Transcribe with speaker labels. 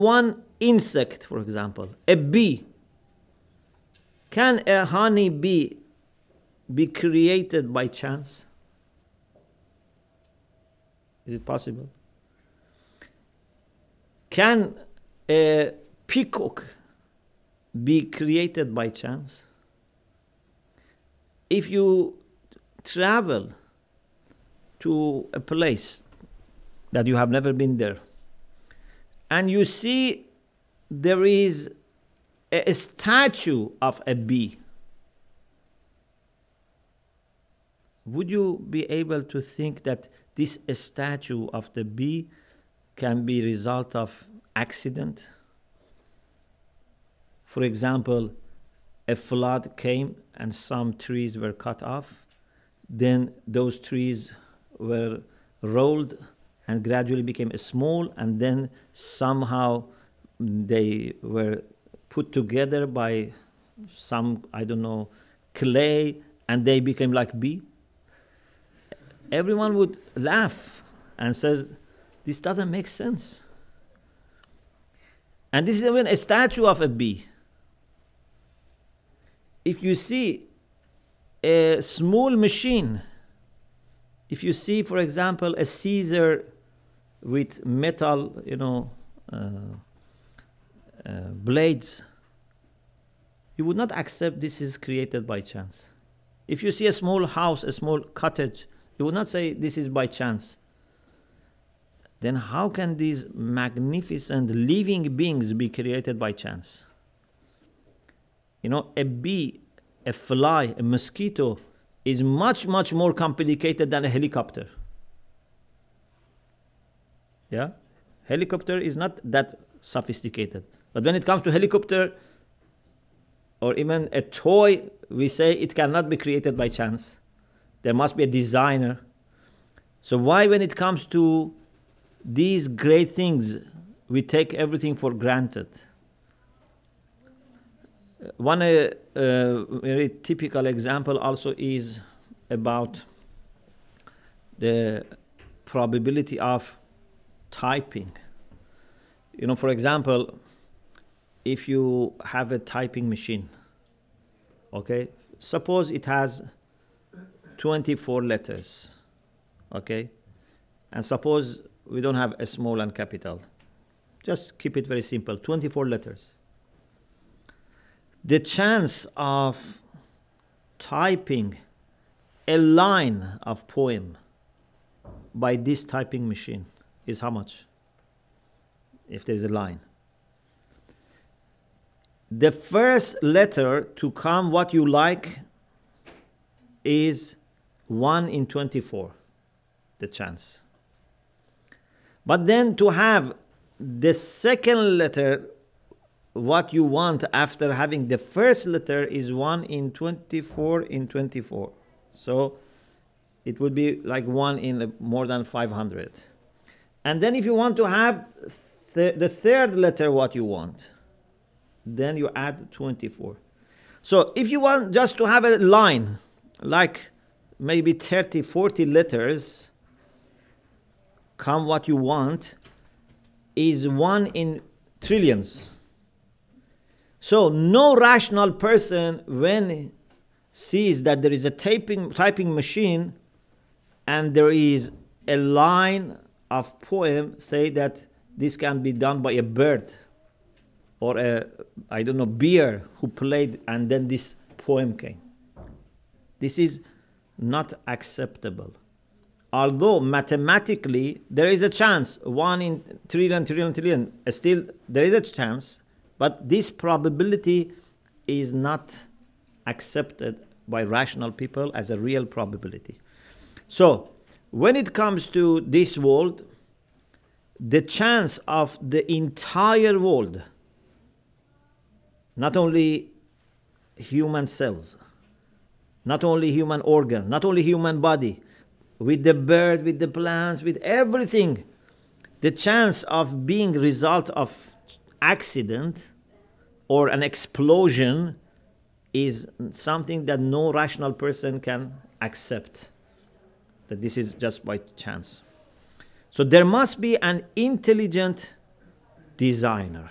Speaker 1: one insect, for example, a bee, can a honey bee be created by chance? Is it possible? Can a peacock be created by chance? If you travel to a place that you have never been there, and you see there is a statue of a bee, would you be able to think that this statue of the bee can be a result of accident? For example, a flood came and some trees were cut off. Then those trees were rolled and gradually became small, and then somehow they were put together by some, I don't know, clay, and they became like bee. Everyone would laugh and says, this doesn't make sense. And this is even a statue of a bee. If you see a small machine, if you see, for example, a scissor with metal, blades, you would not accept this is created by chance. If you see a small house, a small cottage, you would not say this is by chance. Then how can these magnificent living beings be created by chance? A bee, a fly, a mosquito is much, much more complicated than a helicopter. Yeah? Helicopter is not that sophisticated. But when it comes to helicopter or even a toy, we say it cannot be created by chance. There must be a designer. So why, when it comes to these great things, we take everything for granted? One very typical example also is about the probability of typing. For example, if you have a typing machine, okay, suppose it has 24 letters, okay, and suppose we don't have a small and capital. Just keep it very simple, 24 letters. The chance of typing a line of poem by this typing machine is how much? If there is a line. The first letter to come what you like is 1 in 24, the chance. But then to have the second letter what you want after having the first letter is 1 in 24 in 24. So it would be like 1 in more than 500. And then if you want to have the third letter what you want, then you add 24. So if you want just to have a line, like maybe 30, 40 letters, come what you want, is 1 in trillions. So no rational person, when sees that there is a typing machine and there is a line of poem, say that this can be done by a bird or a, I don't know, bear who played and then this poem came. This is not acceptable. Although mathematically there is a chance, 1 in trillion, still there is a chance, but this probability is not accepted by rational people as a real probability. So when it comes to this world, the chance of the entire world, not only human cells, not only human organs, not only human body, with the bird, with the plants, with everything, the chance of being result of accident or an explosion is something that no rational person can accept, that this is just by chance. So there must be an intelligent designer.